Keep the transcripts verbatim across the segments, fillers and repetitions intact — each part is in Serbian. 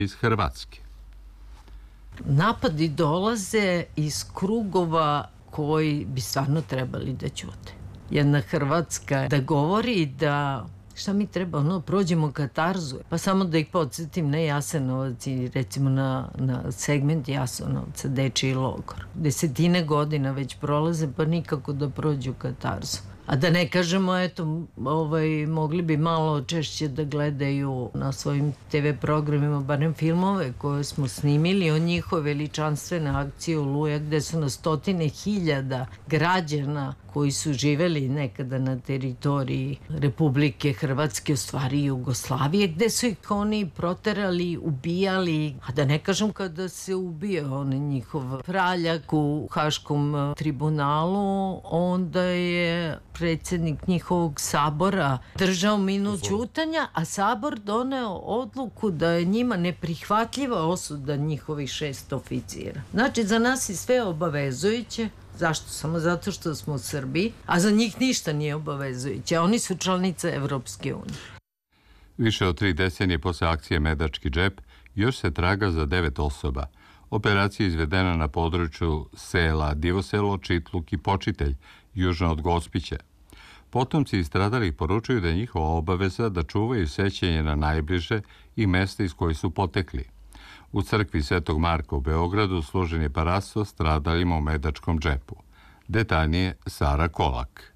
iz Hrvatske. Napadi dolaze iz krugova koji bi stvarno trebali da ćute. Jedna Hrvatska da govori da šta mi treba, ono, prođemo katarzu. Pa samo da ih podsjetim na Jasenovac i recimo na, na segment Jasenovca, dečiji logor. Desetine godina već prolaze, pa nikako da prođu katarzu. A da ne kažemo, eto, ovaj, mogli bi malo češće da gledaju na svojim te ve programima, barem filmove koje smo snimili o njihove veličanstvene akcije Oluja, gde su na stotine hiljada građana koji su živeli nekada na teritoriji Republike Hrvatske, u stvari Jugoslavije, gde su ih oni proterali, ubijali, a da ne kažem kada se ubio on njihov praljak u Haškom tribunalu, onda je predsjednik njihovog sabora držao minut ćutanja, a sabor doneo odluku da je njima neprihvatljiva osuda njihovih šest oficira. Znači, za nas je sve obavezujuće. Zašto? Samo zato što smo Srbi, a za njih ništa nije obavezujuće. Oni su članice Evropske unije. Više od tri decenije posle akcije Medački džep još se traga za devet osoba. Operacija je izvedena na području sela Divoselo, Čitluk i Počitelj, južno od Gospića. Potomci stradalih poručuju da je njihova obaveza da čuvaju sećanje na najbliže i mesta iz koje su potekli. U crkvi Svetog Marka u Beogradu služen je parasto stradalima u Medačkom džepu. Detaljnije Sara Kolak.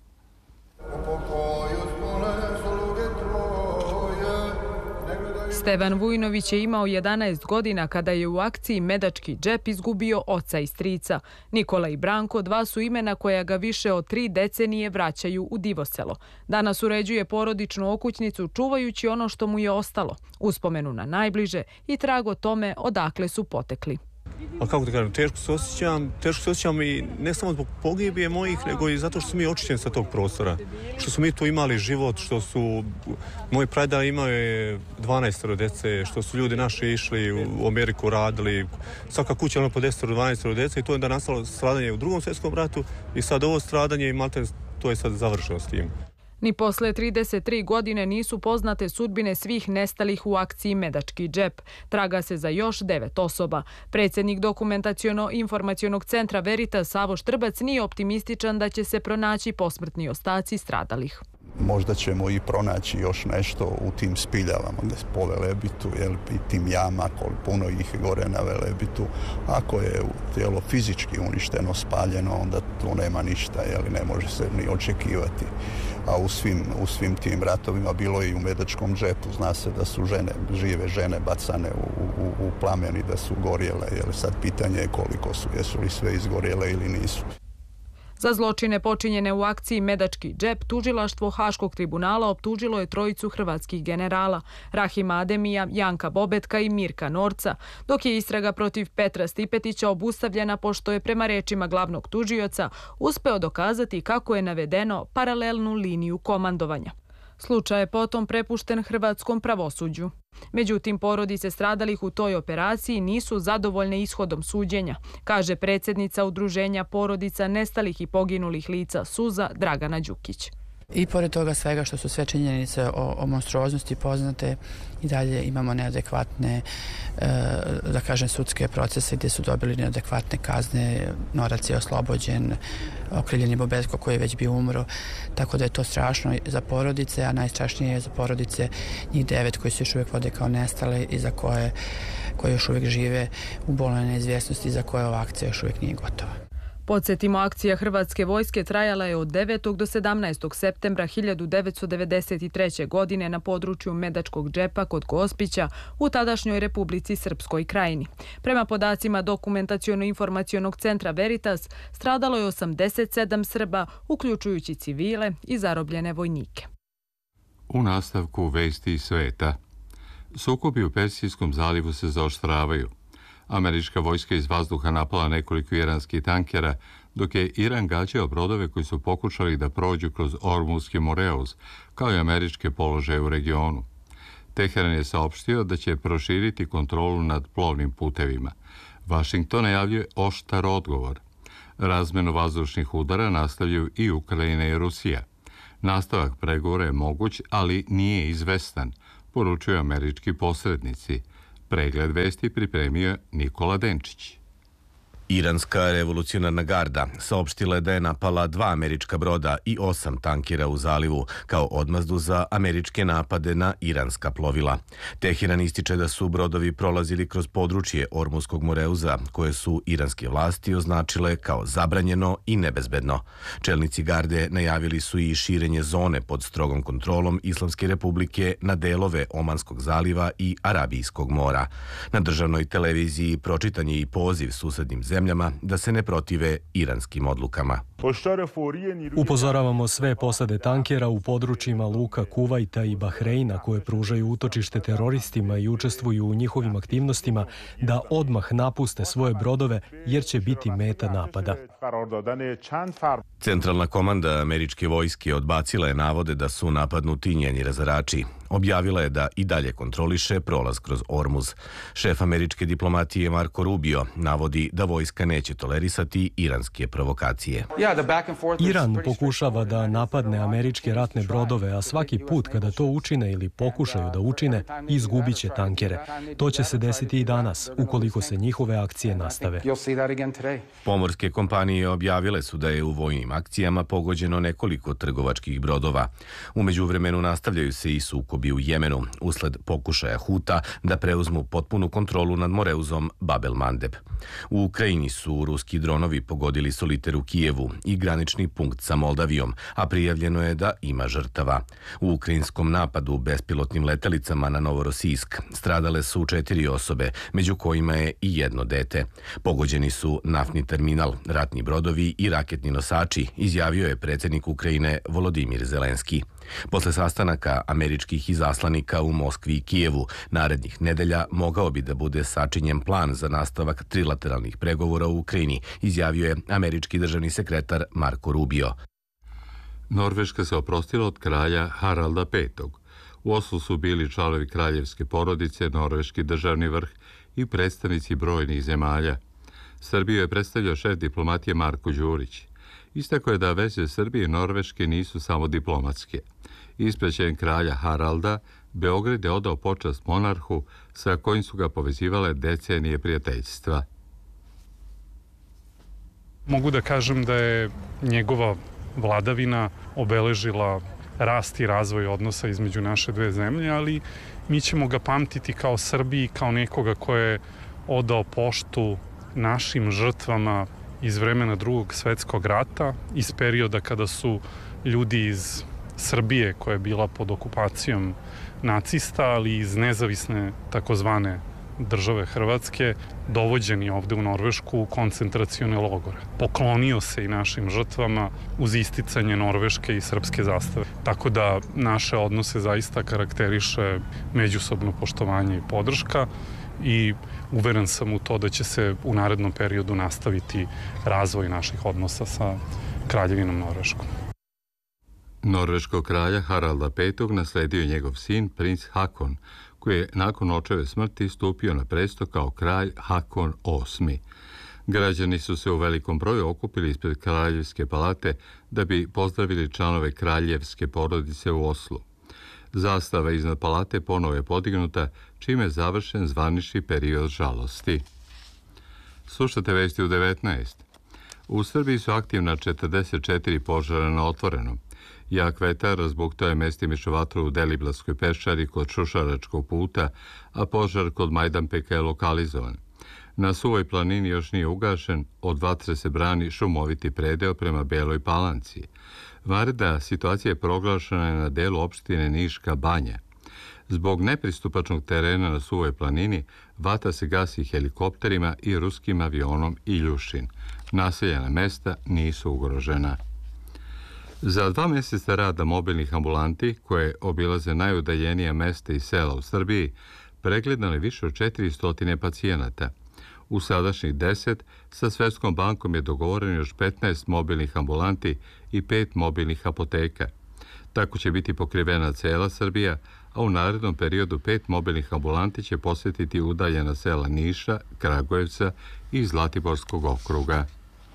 Stevan Vujnović je imao jedanaest godina kada je u akciji Medački džep izgubio oca i strica. Nikola i Branko, dva su imena koja ga više od tri decenije vraćaju u Divoselo. Danas uređuje porodičnu okućnicu čuvajući ono što mu je ostalo, uspomenu na najbliže i trag o tome odakle su potekli. Ali kako da kažem, teško se osjećam, teško se osjećam i ne samo zbog pogibije mojih, nego i zato što smo mi očišćeni sa tog prostora. Što smo mi tu imali život, što su moji pradeda imao je dvanaest dece, što su ljudi naši išli u Ameriku, radili. Svaka kuća ima po deset do dvanaest dece i to je onda nastalo stradanje u Drugom svjetskom ratu i sad ovo stradanje i malte to je sad završeno s tim. Ni posle trideset tri godine nisu poznate sudbine svih nestalih u akciji Medački džep. Traga se za još devet osoba. Predsjednik Dokumentaciono-informacionog centra Veritas Savo Štrbac nije optimističan da će se pronaći posmrtni ostaci stradalih. Možda ćemo i pronaći još nešto u tim spiljavama po Velebitu, jel, i tim jama, puno ih gore na Velebitu. Ako je tijelo fizički uništeno, spaljeno, onda tu nema ništa, jel, ne može se ni očekivati. A u svim, u svim tim ratovima bilo je i u Medačkom džepu. Zna se da su žene, žive žene bacane u, u, u plamen i da su gorjele. Jel, sad pitanje je koliko su, jesu li sve izgorjele ili nisu. Za zločine počinjene u akciji Medački džep, tužilaštvo Haškog tribunala optužilo je trojicu hrvatskih generala, Rahima Ademija, Janka Bobetka i Mirka Norca, dok je istraga protiv Petra Stipetića obustavljena pošto je prema rečima glavnog tužioca uspeo dokazati kako je navedeno paralelnu liniju komandovanja. Slučaj je potom prepušten hrvatskom pravosuđu. Međutim, porodice stradalih u toj operaciji nisu zadovoljne ishodom suđenja, kaže predsjednica Udruženja porodica nestalih i poginulih lica Suza Dragana Đukić. I pored toga svega što su sve činjenice o, o monstruoznosti poznate, i dalje imamo neadekvatne, e, da kažem, sudske procese gdje su dobili neadekvatne kazne. Norac je oslobođen, okrivljeni Bobetko koji je već bio umro, tako da je to strašno za porodice, a najstrašnije je za porodice njih devet koji se još uvijek vode kao nestale i za koje, koje još uvijek žive u bolnoj neizvjesnosti i za koje ova akcija još uvijek nije gotova. Podsjetimo, akcija Hrvatske vojske trajala je od devetog do sedamnaestog septembra hiljadu devetsto devedeset treće. godine na području Medačkog džepa kod Gospića u tadašnjoj Republici Srpskoj Krajini. Prema podacima Dokumentaciono-informacionog centra Veritas, stradalo je osamdeset sedam Srba, uključujući civile i zarobljene vojnike. U nastavku vesti iz sveta. Sukobi u Persijskom zalivu se zaoštravaju. Američka vojska iz vazduha napala nekoliko iranskih tankera, dok je Iran gađao brodove koji su pokušali da prođu kroz Ormuzski moreuz, kao i američke položaje u regionu. Teheran je saopštio da će proširiti kontrolu nad plovnim putevima. Vašington najavljuje oštar odgovor. Razmenu vazdušnih udara nastavljaju i Ukrajina i Rusija. Nastavak pregovora je moguć, ali nije izvestan, poručuju američki posrednici. Pregled vesti pripremio je Nikola Denčić. Iranska revolucionarna garda saopštila je da je napala dva američka broda i osam tankera u zalivu kao odmazdu za američke napade na iranska plovila. Teheran ističe da su brodovi prolazili kroz područje Ormuskog moreuza, koje su iranske vlasti označile kao zabranjeno i nebezbedno. Čelnici garde najavili su i širenje zone pod strogom kontrolom Islamske republike na delove Omanskog zaliva i Arabijskog mora. Na državnoj televiziji pročitan je i poziv susednim zemljama zemljama da se ne protive iranskim odlukama. Upozoravamo sve posade tankera u područjima luka Kuvajta i Bahreina koje pružaju utočište teroristima i učestvuju u njihovim aktivnostima da odmah napuste svoje brodove jer će biti meta napada. Centralna komanda američke vojske odbacila je navode da su napadnuti njeni razarači. Objavila je da i dalje kontroliše prolaz kroz Ormuz. Šef američke diplomatije Marko Rubio navodi da vojska neće tolerisati iranske provokacije. Iran pokušava da napadne američke ratne brodove, a svaki put kada to učine ili pokušaju da učine, izgubit će tankere. To će se desiti i danas, ukoliko se njihove akcije nastave. Pomorske kompanije objavile su da je u vojnim akcijama pogođeno nekoliko trgovačkih brodova. U međuvremenu nastavljaju se i sukobi u Jemenu, usled pokušaja Huta da preuzmu potpunu kontrolu nad Moreuzom Bab el-Mandeb. U Ukrajini su ruski dronovi pogodili Soliter u Kijevu i granični punkt sa Moldavijom, a prijavljeno je da ima žrtava. U ukrajinskom napadu bespilotnim letelicama na Novorosijsk stradale su četiri osobe, među kojima je i jedno dete. Pogođeni su naftni terminal, ratni brodovi i raketni nosači, izjavio je predsjednik Ukrajine Volodimir Zelenski. Posle sastanaka američkih izaslanika u Moskvi i Kijevu, narednih nedelja mogao bi da bude sačinjen plan za nastavak trilateralnih pregovora u Ukrajini, izjavio je američki državni sekretar Marko Rubio. Norveška se oprostila od kralja Haralda petog. U Oslu su bili članovi kraljevske porodice, norveški državni vrh i predstavnici brojnih zemalja. Srbiju je predstavljao šef diplomatije Marko Đurić. Istakao je da veze Srbije i Norveške nisu samo diplomatske. Ispraćen kralja Haralda, Beograd je odao počast monarhu sa kojim su ga povezivale decenije prijateljstva. Mogu da kažem da je njegova vladavina obeležila rast i razvoj odnosa između naše dve zemlje, ali mi ćemo ga pamtiti kao Srbiji, kao nekoga ko je odao poštu našim žrtvama iz vremena Drugog svetskog rata, iz perioda kada su ljudi iz Srbije, koja je bila pod okupacijom nacista, ali iz nezavisne takozvane države Hrvatske, dovođeni ovde u Norvešku u koncentracione logore. Poklonio se i našim žrtvama uz isticanje norveške i srpske zastave. Tako da naše odnose zaista karakteriše međusobno poštovanje i podrška i uveren sam u to da će se u narednom periodu nastaviti razvoj naših odnosa sa Kraljevinom Norveškom. Norveškog kralja Haralda petog nasledio je njegov sin, princ Hakon, koji je nakon očeve smrti stupio na presto kao kralj Hakon osmi. Građani su se u velikom broju okupili ispred kraljevske palate da bi pozdravili članove kraljevske porodice u Oslu. Zastava iznad palate ponovo je podignuta, čime je završen zvanični period žalosti. Slušate vesti u devetnaest. U Srbiji su aktivna četrdeset četiri požara na otvorenom. Jak vetar razbuktao je mestimično vatru u Deliblatskoj peščari kod Šušaračkog puta, a požar kod Majdanpeka je lokalizovan. Na Suvoj planini još nije ugašen, od vatre se brani šumoviti predeo prema Beloj Palanci. Vanredna situacija je proglašena na delu opštine Niška Banja. Zbog nepristupačnog terena na Suvoj planini, vatra se gasi helikopterima i ruskim avionom Iljušin. Naseljena mesta nisu ugrožena. Za dva mjeseca rada mobilnih ambulanti, koje obilaze najudaljenija mesta i sela u Srbiji, pregledano je više od četiristo pacijenata. U sadašnjih deset, sa Svetskom bankom je dogovoreno još petnaest mobilnih ambulanti i pet mobilnih apoteka. Tako će biti pokrivena cela Srbija, a u narednom periodu pet mobilnih ambulanti će posjetiti udaljena sela Niša, Kragujevca i Zlatiborskog okruga.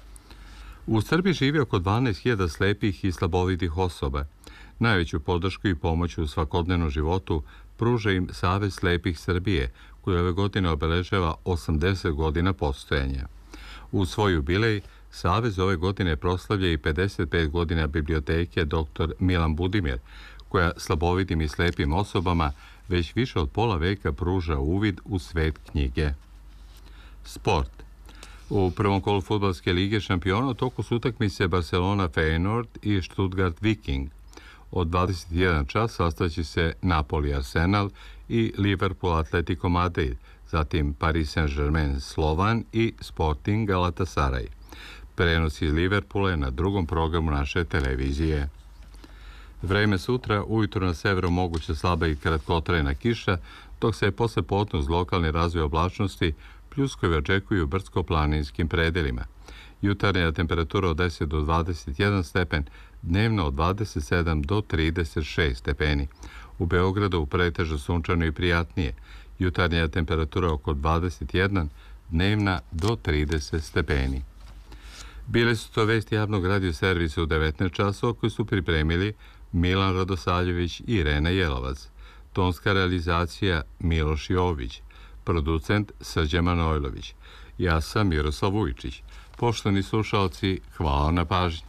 U Srbiji živi oko dvanaest hiljada slepih i slabovidih osoba. Najveću podršku i pomoć u svakodnevnom životu pruža im Savez slepih Srbije, koji ove godine obeležava osamdeset godina postojanja. U svoj jubilej Savez ove godine proslavlja i pedeset pet godina biblioteke doktor Milan Budimir, koja slabovidim i slepim osobama već više od pola veka pruža uvid u svet knjige. Sport. U prvom kolu fudbalske lige šampiona u toku su utakmice Barcelona Feyenoord i Stuttgart Viking. Od dvadeset jedan čas sastaće se Napoli Arsenal i Liverpool Atletico Madrid, zatim Paris Saint-Germain Slovan i Sporting Galatasaray. Prenos iz Liverpoola je na drugom programu naše televizije. Vreme sutra, ujutro na severu moguće slaba i kratkotrajna kiša, dok se posle podne uz lokalni razvoj oblačnosti pljuskovi očekuju u brdsko-planinskim predelima. Jutarnja temperatura od deset do dvadeset jedan stepen, dnevno od dvadeset sedam do trideset šest stepeni. U Beogradu pretežno sunčano i prijatnije. Jutarnja temperatura oko dvadeset jedan, dnevna do trideset stepeni. Bile su to vesti javnog radioservisa u devetnaest časova koji su pripremili Milan Radosavljević i Irena Jelovac. Tonska realizacija Miloš Jović. Producent Srđan Manojlović. Ja sam Miroslav Vujčić. Poštovani slušalci, hvala na pažnji.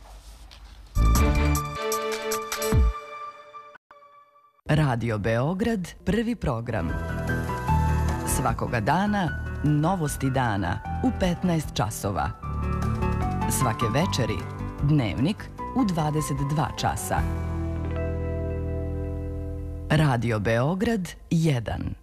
Radio Beograd, prvi program. Svakoga dana, novosti dana u petnaest časova. Svake večeri, dnevnik u dvadeset dva časa. Radio Beograd jedan.